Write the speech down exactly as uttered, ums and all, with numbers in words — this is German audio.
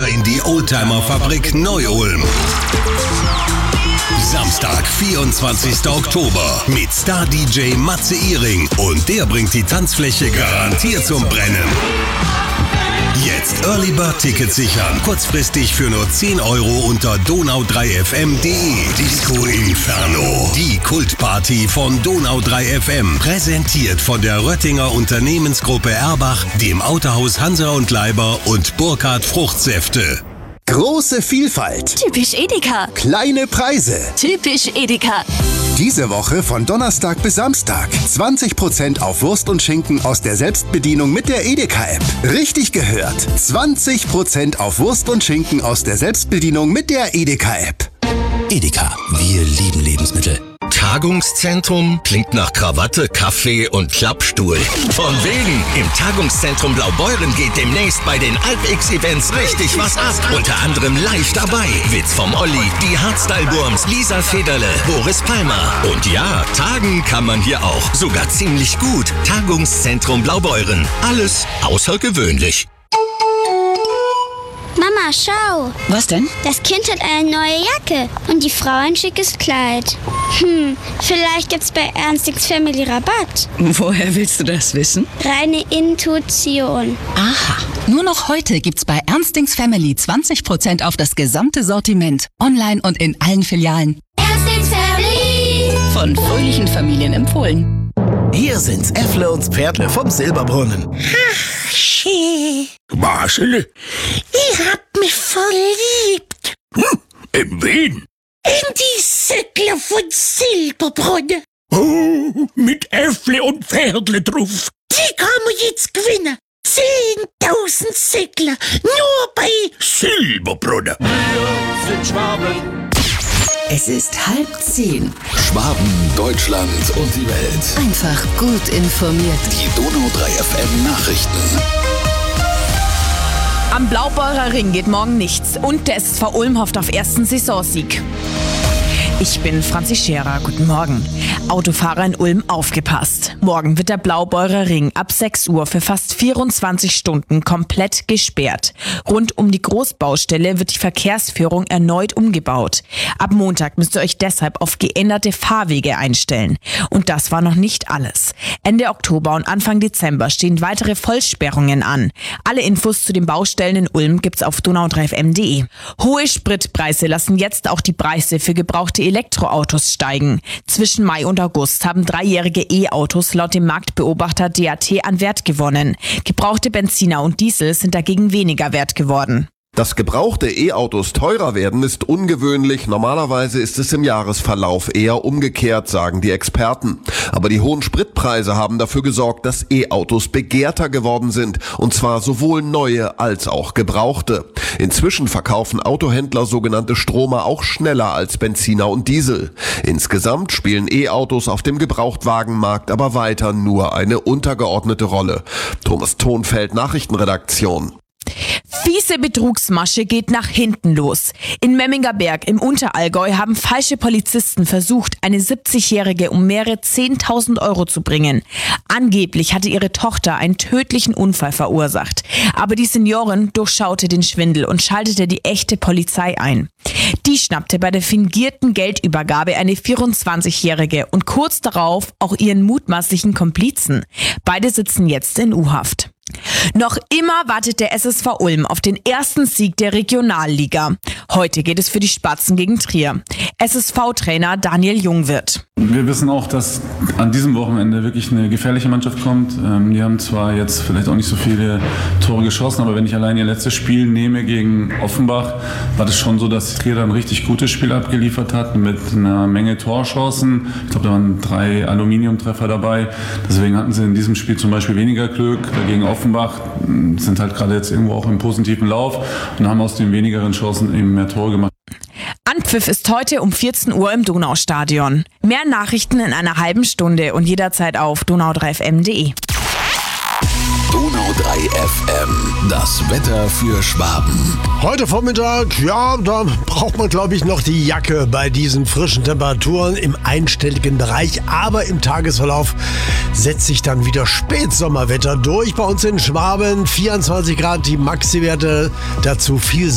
in die Oldtimer-Fabrik Neu-Ulm. Samstag, vierundzwanzigster Oktober mit Star-D J Matze Iring und der bringt die Tanzfläche garantiert zum Brennen. Jetzt Early Bird Tickets sichern. Kurzfristig für nur zehn Euro unter donau drei f m punkt d e. Disco Inferno. Die Kultparty von Donau drei F M. Präsentiert von der Röttinger Unternehmensgruppe Erbach, dem Autohaus Hansa und Leiber und Burkhardt Fruchtsäfte. Große Vielfalt. Typisch Edeka. Kleine Preise. Typisch Edeka. Diese Woche von Donnerstag bis Samstag. zwanzig Prozent auf Wurst und Schinken aus der Selbstbedienung mit der Edeka-App. Richtig gehört. zwanzig Prozent auf Wurst und Schinken aus der Selbstbedienung mit der Edeka-App. Edeka, wir lieben Lebensmittel. Tagungszentrum klingt nach Krawatte, Kaffee und Klappstuhl. Von wegen, im Tagungszentrum Blaubeuren geht demnächst bei den Alpx-Events richtig was ab. Unter anderem live dabei Witz vom Olli, die Hardstyle-Wurms, Lisa Federle, Boris Palmer. Und ja, tagen kann man hier auch. Sogar ziemlich gut. Tagungszentrum Blaubeuren. Alles außergewöhnlich. Mama, schau. Was denn? Das Kind hat eine neue Jacke und die Frau ein schickes Kleid. Hm, vielleicht gibt's bei Ernstings Family Rabatt. Woher willst du das wissen? Reine Intuition. Aha. Nur noch heute gibt's bei Ernstings Family zwanzig Prozent auf das gesamte Sortiment. Online und in allen Filialen. Ernstings Family. Von fröhlichen Familien empfohlen. Hier sind's Äffle und Pferdle vom Silberbrunnen. Ach, schön. Marcel? Ich hab mich verliebt. Hm, in wen? In die Säckler von Silberbrunn. Oh, mit Äffle und Pferdle drauf. Die kann man jetzt gewinnen. Zehntausend Säckler. Nur bei Silberbrunn. Wir sind Schwaben. Es ist halb zehn. Schwaben, Deutschland und die Welt. Einfach gut informiert. Die Donau drei F M Nachrichten. Am Blaubeurer Ring geht morgen nichts und der S S V Ulm hofft auf ersten Saisonsieg. Ich bin Franzi Scherer, guten Morgen. Autofahrer in Ulm, aufgepasst. Morgen wird der Blaubeurer Ring ab sechs Uhr für fast vierundzwanzig Stunden komplett gesperrt. Rund um die Großbaustelle wird die Verkehrsführung erneut umgebaut. Ab Montag müsst ihr euch deshalb auf geänderte Fahrwege einstellen. Und das war noch nicht alles. Ende Oktober und Anfang Dezember stehen weitere Vollsperrungen an. Alle Infos zu den Baustellen in Ulm gibt's auf donau drei f m punkt d e. Hohe Spritpreise lassen jetzt auch die Preise für gebrauchte Elektroautos steigen. Zwischen Mai und August haben dreijährige E-Autos laut dem Marktbeobachter D A T an Wert gewonnen. Gebrauchte Benziner und Diesel sind dagegen weniger wert geworden. Dass gebrauchte E-Autos teurer werden, ist ungewöhnlich. Normalerweise ist es im Jahresverlauf eher umgekehrt, sagen die Experten. Aber die hohen Spritpreise haben dafür gesorgt, dass E-Autos begehrter geworden sind. Und zwar sowohl neue als auch gebrauchte. Inzwischen verkaufen Autohändler sogenannte Stromer auch schneller als Benziner und Diesel. Insgesamt spielen E-Autos auf dem Gebrauchtwagenmarkt aber weiter nur eine untergeordnete Rolle. Thomas Thonfeld, Nachrichtenredaktion. Fiese Betrugsmasche geht nach hinten los. In Memminger Berg im Unterallgäu haben falsche Polizisten versucht, eine siebzigjährige um mehrere zehntausend Euro zu bringen. Angeblich hatte ihre Tochter einen tödlichen Unfall verursacht. Aber die Seniorin durchschaute den Schwindel und schaltete die echte Polizei ein. Die schnappte bei der fingierten Geldübergabe eine vierundzwanzigjährige und kurz darauf auch ihren mutmaßlichen Komplizen. Beide sitzen jetzt in U-Haft. Noch immer wartet der S S V Ulm auf den ersten Sieg der Regionalliga. Heute geht es für die Spatzen gegen Trier. S S V-Trainer Daniel Jungwirth. Wir wissen auch, dass an diesem Wochenende wirklich eine gefährliche Mannschaft kommt. Ähm, die haben zwar jetzt vielleicht auch nicht so viele Tore geschossen, aber wenn ich allein ihr letztes Spiel nehme gegen Offenbach, war das schon so, dass Trier ein richtig gutes Spiel abgeliefert hat mit einer Menge Torchancen. Ich glaube, da waren drei Aluminiumtreffer dabei. Deswegen hatten sie in diesem Spiel zum Beispiel weniger Glück. Dagegen Offenbach sind halt gerade jetzt irgendwo auch im positiven Lauf und haben aus den wenigeren Chancen eben mehr Tore gemacht. Anpfiff ist heute um vierzehn Uhr im Donaustadion. Mehr Nachrichten in einer halben Stunde und jederzeit auf donau drei f m punkt d e. Donau drei F M, das Wetter für Schwaben. Heute Vormittag, ja, da braucht man, glaube ich, noch die Jacke bei diesen frischen Temperaturen im einstelligen Bereich. Aber im Tagesverlauf setzt sich dann wieder Spätsommerwetter durch. Bei uns in Schwaben vierundzwanzig Grad die Maxiwerte, dazu viel